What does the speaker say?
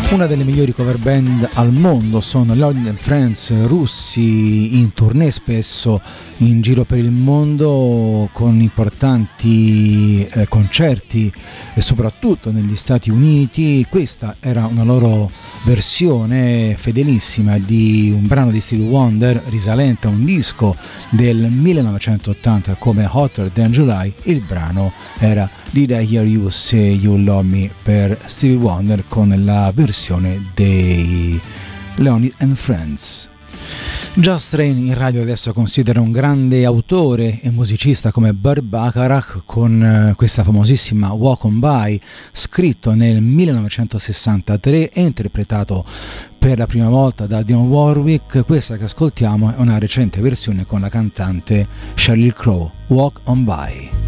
Una delle migliori cover band al mondo sono Lonely and Friends, russi in tournée spesso in giro per il mondo con importanti concerti e soprattutto negli Stati Uniti. Questa era una loro versione fedelissima di un brano di Stevie Wonder risalente a un disco del 1980 come Hotter Than July. Il brano era Did I Hear You Say You Love Me per Stevie Wonder con la versione dei Lonely and Friends. Josh Train in radio adesso considera un grande autore e musicista come Burt Bacharach con questa famosissima Walk On By, scritto nel 1963 e interpretato per la prima volta da Dionne Warwick. Questa che ascoltiamo è una recente versione con la cantante Sheryl Crow, Walk On By.